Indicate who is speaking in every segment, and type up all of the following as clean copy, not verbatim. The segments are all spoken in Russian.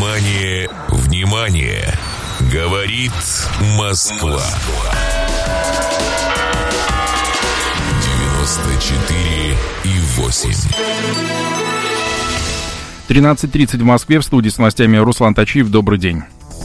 Speaker 1: Внимание, внимание! Говорит Москва. 94,8.
Speaker 2: 13:30 в Москве. В студии с новостями Руслан Тачиев. Добрый день.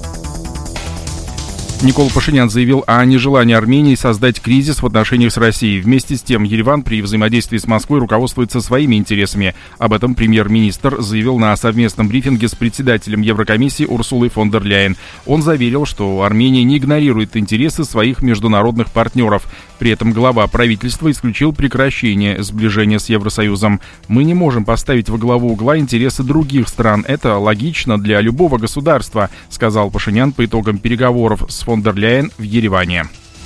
Speaker 2: Никол Пашинян заявил о нежелании Армении создать кризис в отношениях с Россией. Вместе с тем, Ереван при взаимодействии с Москвой руководствуется своими интересами. Об этом премьер-министр заявил на совместном брифинге с председателем Еврокомиссии Урсулой фон дер Ляйен. Он заверил, что Армения не игнорирует интересы своих международных партнеров. При этом глава правительства исключил прекращение сближения с Евросоюзом. «Мы не можем поставить во главу угла интересы других стран. Это логично для любого государства», сказал Пашинян по итогам переговоров с фон дер Ляйен в Ереване.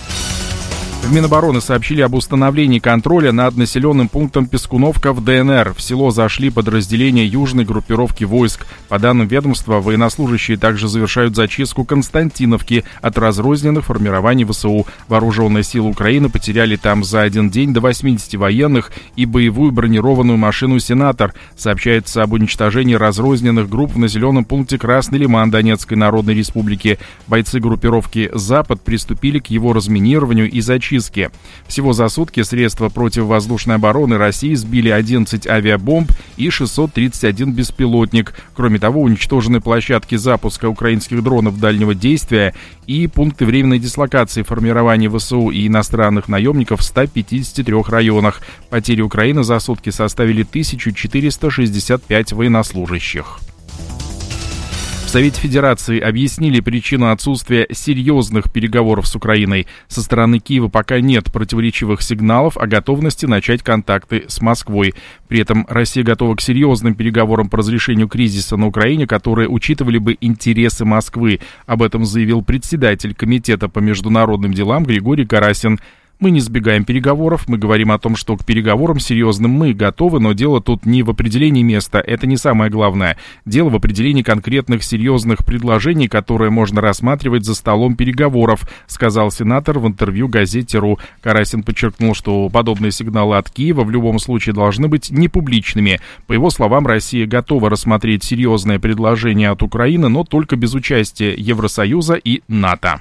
Speaker 2: В Минобороны сообщили об установлении контроля над населенным пунктом Пескуновка в ДНР. В село зашли подразделения южной группировки войск. По данным ведомства, военнослужащие также завершают зачистку Константиновки от разрозненных формирований ВСУ. Вооруженные силы Украины потеряли там за один день до 80 военных и боевую бронированную машину «Сенатор». Сообщается об уничтожении разрозненных групп в населенном пункте Красный Лиман Донецкой Народной Республики. Бойцы группировки «Запад» приступили к его разминированию и зачистке. Всего за сутки средства противовоздушной обороны России сбили 11 авиабомб и 631 беспилотник. Кроме того, уничтожены площадки запуска украинских дронов дальнего действия и пункты временной дислокации формирований ВСУ и иностранных наемников в 153 районах. Потери Украины за сутки составили 1465 военнослужащих. В Совете Федерации объяснили причину отсутствия серьезных переговоров с Украиной. Со стороны Киева пока нет противоречивых сигналов о готовности начать контакты с Москвой. При этом Россия готова к серьезным переговорам по разрешению кризиса на Украине, которые учитывали бы интересы Москвы. Об этом заявил председатель Комитета по международным делам Григорий Карасин. «Мы не избегаем переговоров, мы говорим о том, что к переговорам серьезным мы готовы, но дело тут не в определении места, это не самое главное. Дело в определении конкретных серьезных предложений, которые можно рассматривать за столом переговоров», сказал сенатор в интервью газете «РУ». Карасин подчеркнул, что подобные сигналы от Киева в любом случае должны быть непубличными. По его словам, Россия готова рассмотреть серьезное предложение от Украины, но только без участия Евросоюза и НАТО.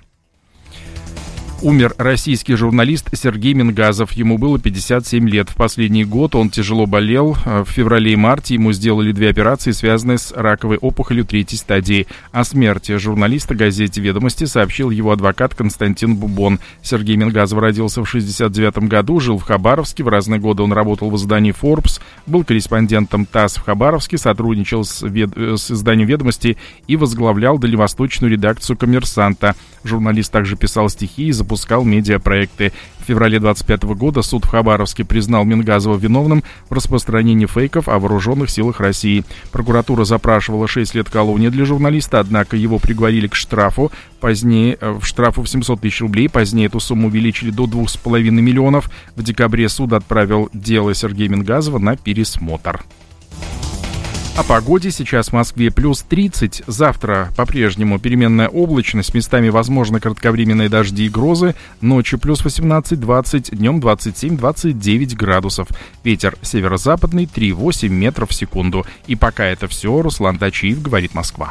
Speaker 2: Умер российский журналист Сергей Мингазов. Ему было 57 лет. В последний год он тяжело болел. В феврале и марте ему сделали 2 операции, связанные с раковой опухолью 3-й стадии. О смерти журналиста газете «Ведомости» сообщил его адвокат Константин Бубон. Сергей Мингазов родился в 1969 году, жил в Хабаровске. В разные годы он работал в издании Forbes, был корреспондентом ТАСС в Хабаровске, сотрудничал с изданием «Ведомости» и возглавлял дальневосточную редакцию «Коммерсанта». Журналист также писал стихи и запускал медиапроекты. В феврале 25 года суд в Хабаровске признал Мингазова виновным в распространении фейков о вооруженных силах России. Прокуратура запрашивала 6 лет колонии для журналиста, однако его приговорили к штрафу. Позднее в 700 тысяч рублей. Позднее эту сумму увеличили до 2,5 миллионов. В декабре суд отправил дело Сергея Мингазова на пересмотр. О погоде. Сейчас в Москве плюс 30. Завтра по-прежнему переменная облачность. Местами возможны кратковременные дожди и грозы. Ночью плюс 18-20, днем 27-29 градусов. Ветер северо-западный 3,8 метров в секунду. И пока это все. Руслан Тачиев, говорит Москва.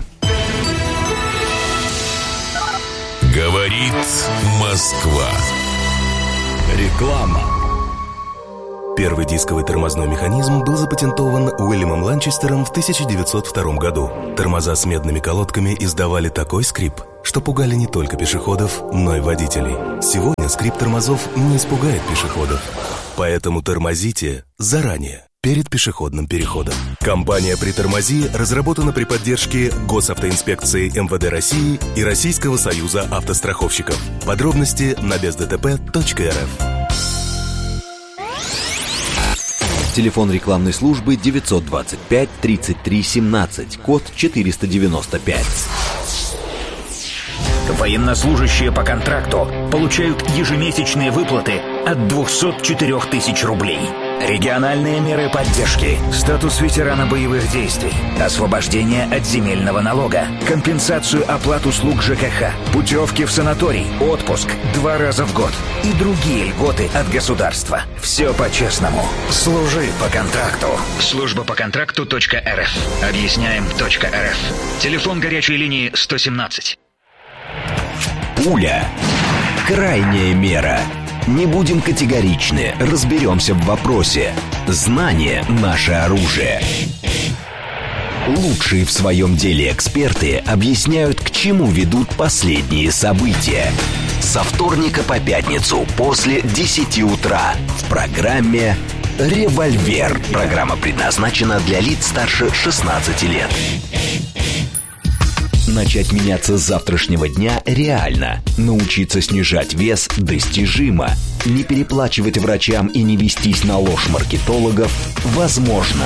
Speaker 1: Говорит Москва.
Speaker 3: Реклама. Первый дисковый тормозной механизм был запатентован Уильямом Ланчестером в 1902 году. Тормоза с медными колодками издавали такой скрип, что пугали не только пешеходов, но и водителей. Сегодня скрип тормозов не испугает пешеходов. Поэтому тормозите заранее, перед пешеходным переходом. Компания «Притормози» разработана при поддержке Госавтоинспекции МВД России и Российского союза автостраховщиков. Подробности на бездтп.рф.
Speaker 4: Телефон рекламной службы 925 33 17, код 495.
Speaker 5: Военнослужащие по контракту получают ежемесячные выплаты от 204 тысяч рублей. Региональные меры поддержки. Статус ветерана боевых действий. Освобождение от земельного налога. Компенсацию оплат услуг ЖКХ. Путевки в санаторий. Отпуск 2 раза в год. И другие льготы от государства. Все по-честному. Служи по контракту. Служба по контракту.рф. Объясняем.рф. Телефон горячей линии 117.
Speaker 4: Пуля. Крайняя мера. Не будем категоричны, разберемся в вопросе. Знание – наше оружие. Лучшие в своем деле эксперты объясняют, к чему ведут последние события. Со вторника по пятницу после 10 утра в программе «Револьвер». Программа предназначена для лиц старше 16 лет. Начать меняться с завтрашнего дня реально. Научиться снижать вес достижимо. Не переплачивать врачам и не вестись на ложь маркетологов возможно.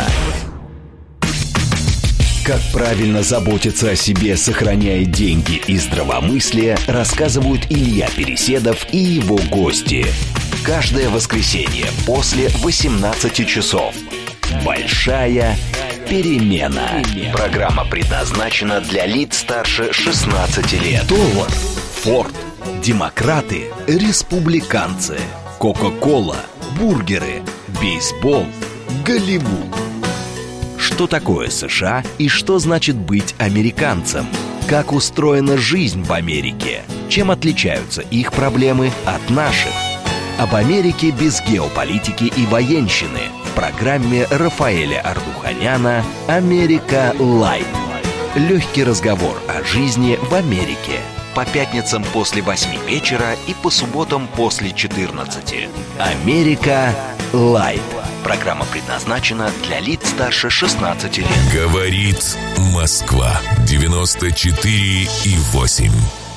Speaker 4: Как правильно заботиться о себе, сохраняя деньги и здравомыслие, рассказывают Илья Переседов и его гости. Каждое воскресенье после 18 часов. Большая перемена. Программа предназначена для лиц старше 16 лет. Доллар, Форд, демократы, республиканцы, Кока-кола, бургеры, бейсбол, Голливуд. Что такое США и что значит быть американцем? Как устроена жизнь в Америке? Чем отличаются их проблемы от наших? Об Америке без геополитики и военщины в программе Рафаэля Ардуханяна «Америка Лайт». Легкий разговор о жизни в Америке. По пятницам после 8 вечера и по субботам после 14. «Америка Лайт». Программа предназначена для лиц старше 16 лет.
Speaker 1: Говорит Москва. 94,8.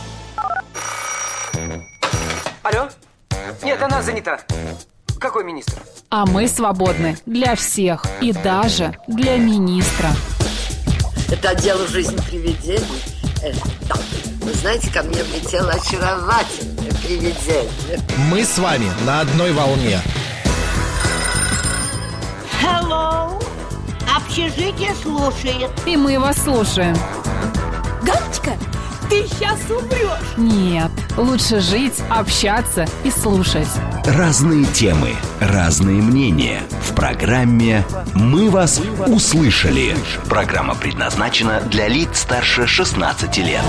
Speaker 6: Алло? Нет, она занята. Какой министр?
Speaker 7: А мы свободны для всех и даже для министра.
Speaker 8: Это отдел «Жизнь привидений». Да. Вы знаете, ко мне влетело очаровательное привидение.
Speaker 9: Мы с вами на одной волне.
Speaker 10: Hello! Общежитие слушает.
Speaker 7: И мы вас слушаем.
Speaker 10: Галочка, ты сейчас умрешь.
Speaker 7: Нет, лучше жить, общаться и слушать.
Speaker 4: Разные темы, разные мнения. В программе «Мы вас услышали». Программа предназначена для лиц старше 16 лет.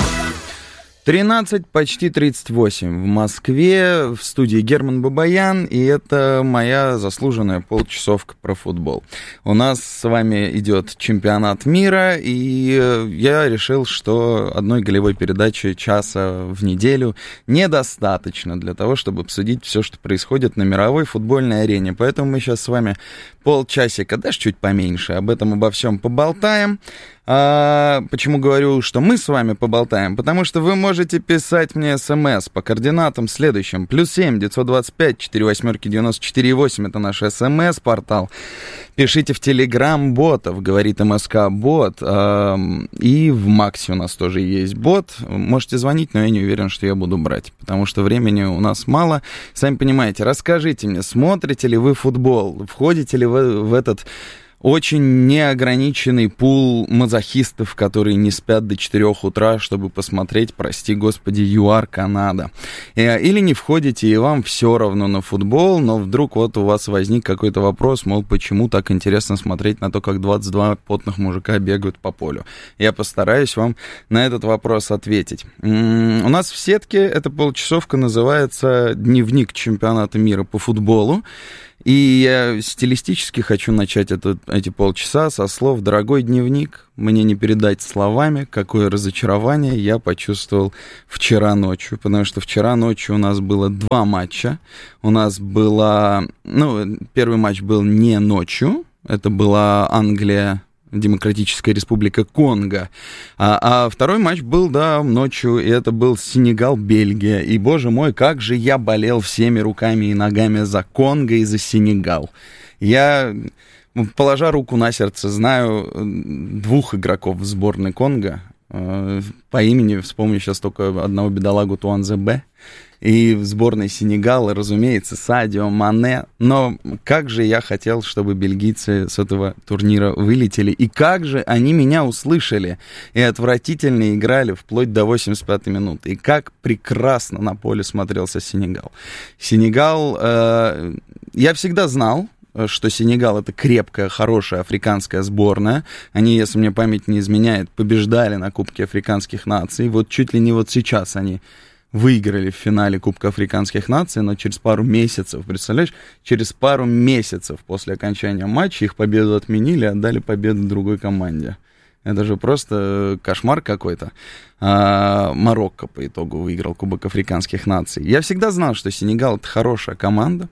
Speaker 11: 13, почти 38 в Москве, в студии Герман Бабаян, и это моя заслуженная полчасовка про футбол. У нас с вами идет чемпионат мира, и я решил, что одной голевой передачи часа в неделю недостаточно для того, чтобы обсудить все, что происходит на мировой футбольной арене. Поэтому мы сейчас с вами полчасика, даже чуть поменьше, обо всем поболтаем. Почему говорю, что мы с вами поболтаем? Потому что вы можете писать мне смс по координатам следующим. +7 925 48 94 8. Это наш смс-портал. Пишите в Телеграм-ботов, говорит МСК-бот. И в Максе у нас тоже есть бот. Можете звонить, но я не уверен, что я буду брать, потому что времени у нас мало. Сами понимаете, расскажите мне, смотрите ли вы футбол, входите ли вы в этот очень неограниченный пул мазохистов, которые не спят до 4 утра, чтобы посмотреть, прости господи, ЮАР Канада. Или не входите, и вам все равно на футбол, но вдруг вот у вас возник какой-то вопрос, мол, почему так интересно смотреть на то, как 22 потных мужика бегают по полю. Я постараюсь вам на этот вопрос ответить. У нас в сетке эта полчасовка называется «Дневник чемпионата мира по футболу». И я стилистически хочу начать эти полчаса со слов «Дорогой дневник, мне не передать словами, какое разочарование я почувствовал вчера ночью». Потому что вчера ночью у нас было 2 матча. У нас было... первый матч был не ночью. Это была Англия, Демократическая Республика Конго. А второй матч был, ночью, и это был Сенегал-Бельгия. И, боже мой, как же я болел всеми руками и ногами за Конго и за Сенегал. Я, положа руку на сердце, знаю 2 игроков в сборной Конго. По имени вспомню сейчас только одного бедолагу Туанзе Б. И в сборной Сенегала, разумеется, Садио Мане. Но как же я хотел, чтобы бельгийцы с этого турнира вылетели. И как же они меня услышали. И отвратительно играли вплоть до 85-й минуты. И как прекрасно на поле смотрелся Сенегал. Сенегал... я всегда знал, что Сенегал — это крепкая, хорошая африканская сборная. Они, если мне память не изменяет, побеждали на Кубке африканских наций. Вот чуть ли не вот сейчас они выиграли в финале Кубка африканских наций, но через пару месяцев, представляешь, через пару месяцев после окончания матча их победу отменили, отдали победу другой команде. Это же просто кошмар какой-то. Марокко по итогу выиграл Кубок африканских наций. Я всегда знал, что Сенегал — это хорошая команда,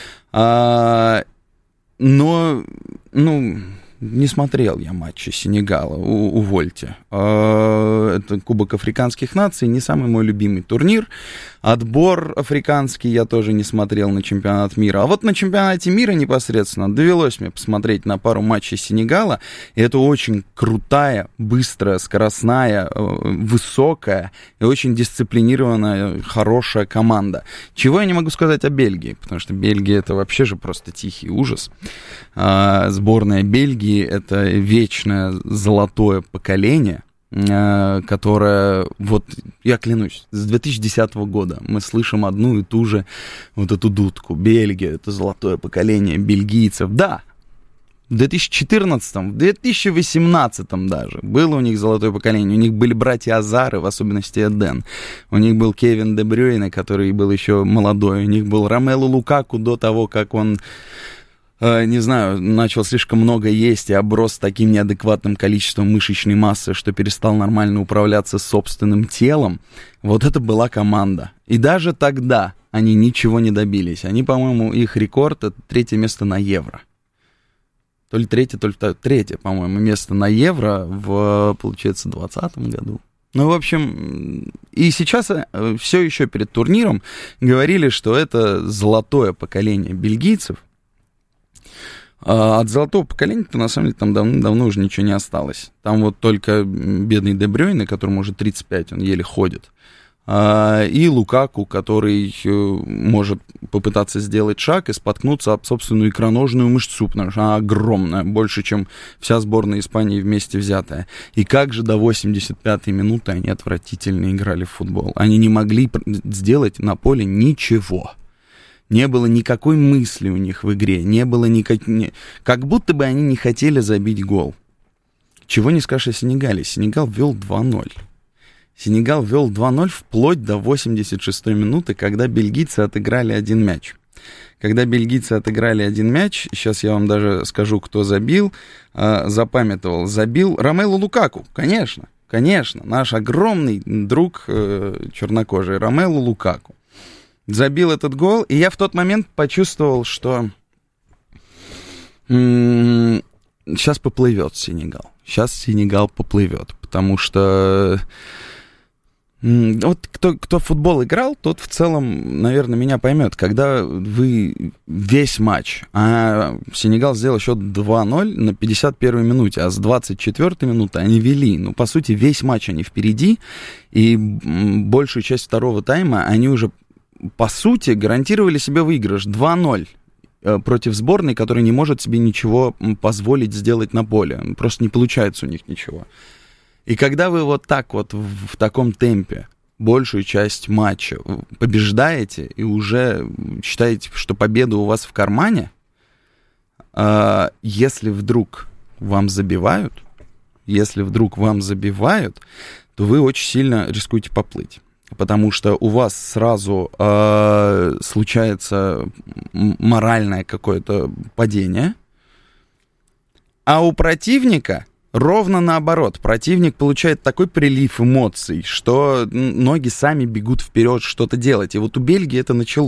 Speaker 11: но, не смотрел я матчи Сенегала, увольте. Это Кубок африканских наций, не самый мой любимый турнир. Отбор африканский я тоже не смотрел на чемпионат мира. А вот на чемпионате мира непосредственно довелось мне посмотреть на пару матчей Сенегала. И это очень крутая, быстрая, скоростная, высокая и очень дисциплинированная, хорошая команда. Чего я не могу сказать о Бельгии, потому что Бельгия — это вообще же просто тихий ужас. Сборная Бельгии — это вечное золотое поколение, которая, вот я клянусь, с 2010 года мы слышим одну и ту же вот эту дудку. Бельгия — это золотое поколение бельгийцев. Да, в 2014, в 2018 даже было у них золотое поколение. У них были братья Азары, в особенности Эден. У них был Кевин Де Брюйне, который был еще молодой. У них был Ромелу Лукаку до того, как он... не знаю, начал слишком много есть и оброс таким неадекватным количеством мышечной массы, что перестал нормально управляться собственным телом. Вот это была команда. И даже тогда они ничего не добились. Они, по-моему, их рекорд — это 3-е место на Евро. То ли 3-е, то ли 3-е, по-моему, место на Евро в, получается, 2020 году. Ну, в общем, и сейчас все еще перед турниром говорили, что это золотое поколение бельгийцев. От золотого поколения-то, на самом деле, там давно уже ничего не осталось. Там вот только бедный Де Брюйне, которому уже 35, он еле ходит. И Лукаку, который может попытаться сделать шаг и споткнуться об собственную икроножную мышцу, потому что она огромная, больше, чем вся сборная Испании вместе взятая. И как же до 85-й минуты они отвратительно играли в футбол. Они не могли сделать на поле ничего. Не было никакой мысли у них в игре, не было как будто бы они не хотели забить гол. Чего не скажешь о Сенегале. Сенегал вел 2-0. Сенегал вел 2-0 вплоть до 86-й минуты, когда бельгийцы отыграли один мяч. Когда бельгийцы отыграли один мяч, сейчас я вам даже скажу, кто забил, запамятовал. Забил Ромелу Лукаку, конечно, наш огромный друг чернокожий Ромелу Лукаку. Забил этот гол, и я в тот момент почувствовал, что сейчас поплывет Сенегал. Сейчас Сенегал поплывет, потому что вот кто в футбол играл, тот в целом, наверное, меня поймет. Когда вы весь матч, а Сенегал сделал счет 2-0 на 51-й минуте, а с 24-й минуты они вели. Ну, по сути, весь матч они впереди, и большую часть второго тайма они уже, по сути, гарантировали себе выигрыш 2-0 против сборной, которая не может себе ничего позволить сделать на поле. Просто не получается у них ничего. И когда вы вот так вот в таком темпе большую часть матча побеждаете и уже считаете, что победа у вас в кармане, если вдруг вам забивают, то вы очень сильно рискуете поплыть. Потому что у вас сразу случается моральное какое-то падение, а у противника ровно наоборот. Противник получает такой прилив эмоций, что ноги сами бегут вперед что-то делать. И вот у Бельгии это началось.